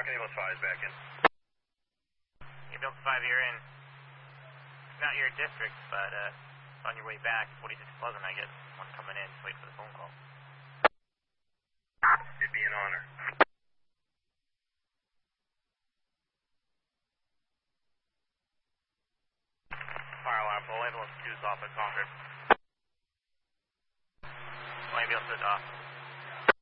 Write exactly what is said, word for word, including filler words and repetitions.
Falcon Ambulance five is back in. Ambulance five, you're in. It's not your district, but uh, on your way back, forty-six Pleasant, I get one coming in. Just wait for the phone call. It'd be an honor. Fire alarm, full ambulance two's off at Concord. Full ambulance is off.